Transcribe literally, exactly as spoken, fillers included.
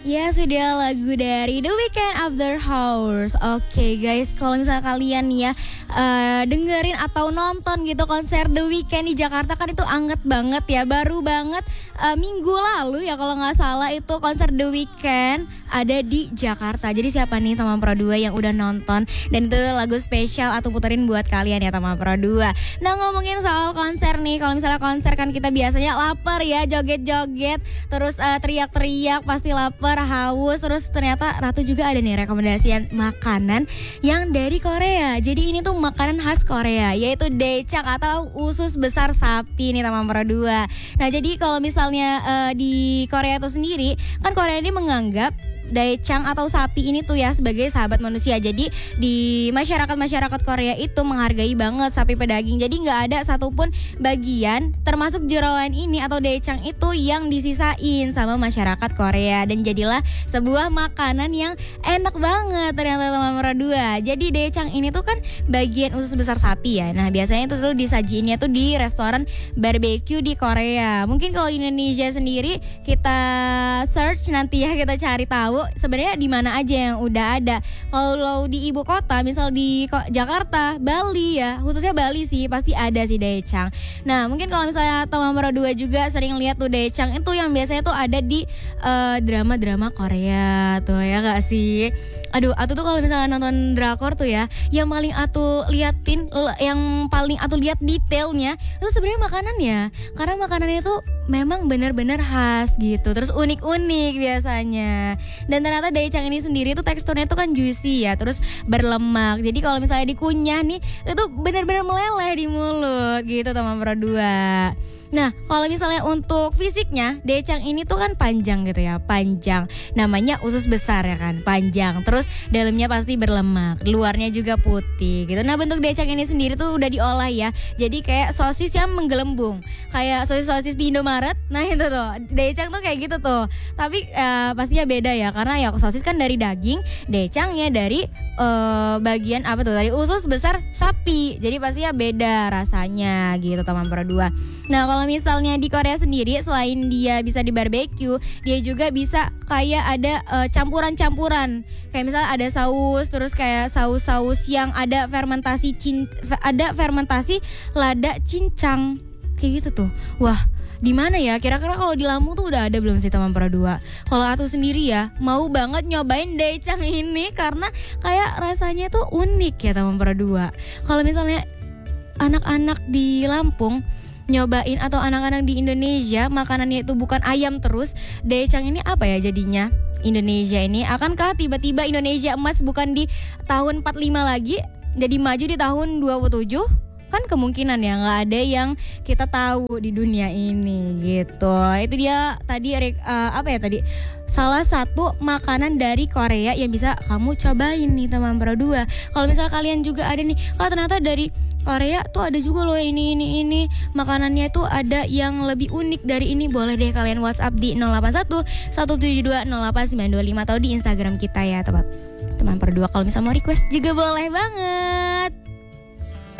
Ya sudah, lagu dari The Weeknd After Hours. Oke guys, kalau misalnya kalian nih ya uh, dengerin atau nonton gitu konser The Weeknd di Jakarta, kan itu anget banget ya. Baru banget uh, minggu lalu ya kalau nggak salah itu konser The Weeknd ada di Jakarta. Jadi siapa nih teman Pro dua yang udah nonton dan itu lagu spesial atau puterin buat kalian ya teman Pro dua. Nah, ngomongin soal konser nih, kalau misalnya konser kan kita biasanya lapar ya, joget-joget, terus uh, teriak-teriak, pasti lapar, haus. Terus ternyata Ratu juga ada nih rekomendasian makanan yang dari Korea. Jadi ini tuh makanan khas Korea, yaitu daechang atau usus besar sapi nih teman Pro dua. Nah, jadi kalau misalnya uh, di Korea itu sendiri, kan Korea ini menganggap daechang atau sapi ini tuh ya sebagai sahabat manusia. Jadi di masyarakat-masyarakat Korea itu menghargai banget sapi pedaging. Jadi nggak ada satupun bagian termasuk jeroan ini atau daechang itu yang disisain sama masyarakat Korea. Dan jadilah sebuah makanan yang enak banget ternyata teman Pro dua. Jadi daechang ini tuh kan bagian usus besar sapi ya. Nah, biasanya itu tuh disajiinnya tuh di restoran barbecue di Korea. Mungkin kalau di Indonesia sendiri kita search nanti ya, kita cari tahu sebenarnya di mana aja yang udah ada. Kalau di ibu kota, misal di Jakarta, Bali ya, khususnya Bali sih pasti ada sih daechang. Nah, mungkin kalau misalnya teman Pro dua juga sering lihat tuh daechang itu yang biasanya tuh ada di uh, drama-drama Korea tuh ya gak sih? Aduh, Atu tuh kalau misalnya nonton drakor tuh ya, yang paling Atu liatin, yang paling Atu lihat detailnya itu sebenarnya makanannya. Karena makanannya tuh memang benar-benar khas gitu, terus unik-unik biasanya. Dan ternyata daechang ini sendiri tuh teksturnya tuh kan juicy ya, terus berlemak. Jadi kalau misalnya dikunyah nih, itu benar-benar meleleh di mulut gitu teman Pro dua. Nah, kalau misalnya untuk fisiknya, daechang ini tuh kan panjang gitu ya, panjang. Namanya usus besar ya kan, panjang. Terus dalamnya pasti berlemak, luarnya juga putih gitu. Nah, bentuk daechang ini sendiri tuh udah diolah ya. Jadi kayak sosis yang menggelembung, kayak sosis-sosis di Indomaret. Nah, itu tuh, daechang tuh kayak gitu tuh. Tapi uh, pastinya beda ya, karena ya sosis kan dari daging, daechangnya dari uh, bagian apa tuh? Dari usus besar sapi. Jadi pastinya beda rasanya gitu teman Pro dua. Nah, kalau misalnya di Korea sendiri, selain dia bisa di barbecue, dia juga bisa kayak ada uh, campuran-campuran. Kayak misalnya ada saus, terus kayak saus-saus yang ada fermentasi cin, ada fermentasi lada cincang. Kayak gitu tuh. Wah, di mana ya? Kira-kira kalau di Lampung tuh udah ada belum sih teman Pro dua? Kalau Atu sendiri ya, mau banget nyobain daechang ini karena kayak rasanya tuh unik ya teman Pro dua. Kalau misalnya anak-anak di Lampung nyobain atau anak-anak di Indonesia makanannya itu bukan ayam terus, daechang ini apa ya jadinya? Indonesia ini akankah tiba-tiba Indonesia emas bukan di tahun empat puluh lima lagi, jadi maju di tahun dua puluh tujuh? Kan kemungkinan ya, nggak ada yang kita tahu di dunia ini gitu. Itu dia tadi uh, apa ya tadi salah satu makanan dari Korea yang bisa kamu cobain nih teman Pro dua. Kalau misalnya kalian juga ada nih, kalau ternyata dari Korea tuh ada juga loh ini ini ini makanannya tuh ada yang lebih unik dari ini, boleh deh kalian WhatsApp di nol delapan satu satu tujuh dua nol delapan sembilan dua lima atau di Instagram kita ya teman teman Pro dua. Kalau misalnya mau request juga boleh banget.